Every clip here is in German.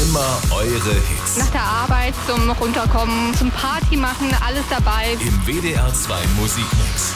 immer eure Hits. Nach der Arbeit zum Runterkommen, zum Party machen, alles dabei. Im WDR 2 Musikmix.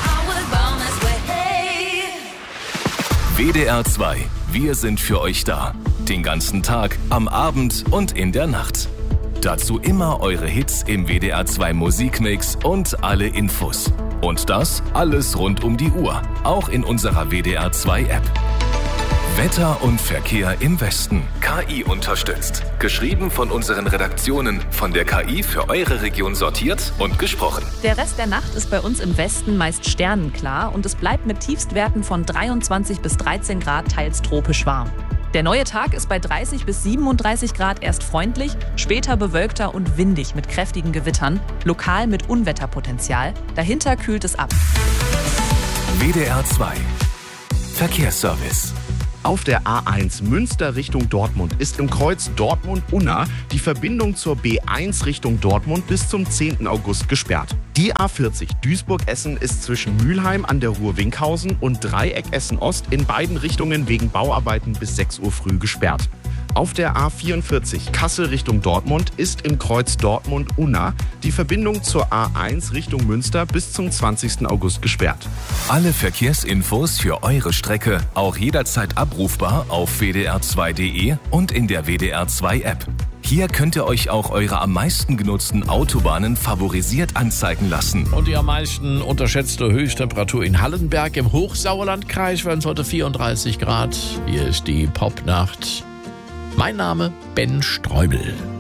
WDR 2, wir sind für euch da. Den ganzen Tag, am Abend und in der Nacht. Dazu immer eure Hits im WDR 2 Musikmix und alle Infos. Und das alles rund um die Uhr, auch in unserer WDR 2 App. Wetter und Verkehr im Westen. KI unterstützt. Geschrieben von unseren Redaktionen, von der KI für eure Region sortiert und gesprochen. Der Rest der Nacht ist bei uns im Westen meist sternenklar und es bleibt mit Tiefstwerten von 23 bis 13 Grad teils tropisch warm. Der neue Tag ist bei 30 bis 37 Grad erst freundlich, später bewölkter und windig mit kräftigen Gewittern, lokal mit Unwetterpotenzial. Dahinter kühlt es ab. WDR 2 Verkehrsservice. Auf der A1 Münster Richtung Dortmund ist im Kreuz Dortmund-Unna die Verbindung zur B1 Richtung Dortmund bis zum 10. August gesperrt. Die A40 Duisburg-Essen ist zwischen Mülheim an der Ruhr-Winkhausen und Dreieck Essen-Ost in beiden Richtungen wegen Bauarbeiten bis 6 Uhr früh gesperrt. Auf der A44 Kassel Richtung Dortmund ist im Kreuz Dortmund-Unna die Verbindung zur A1 Richtung Münster bis zum 20. August gesperrt. Alle Verkehrsinfos für eure Strecke auch jederzeit abrufbar auf wdr2.de und in der WDR 2 App. Hier könnt ihr euch auch eure am meisten genutzten Autobahnen favorisiert anzeigen lassen. Und die am meisten unterschätzte Höchsttemperatur in Hallenberg im Hochsauerlandkreis werden es heute 34 Grad. Hier ist die Popnacht. Mein Name Ben Streubel.